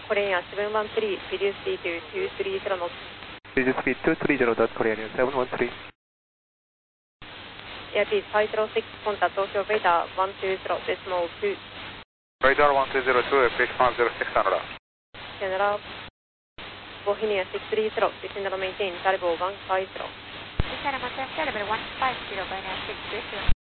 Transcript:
Korean 713, reduce speed to 230 knots. Reduce speed 230.Korean 713. Airbus 506, contact Tokyo Radar 120.2. Radar 1202, approach 106 Canada. General, Bohemia 630, descend and maintain, Talibo 150. Descend and maintain, Talibo 150, Bohemia 630.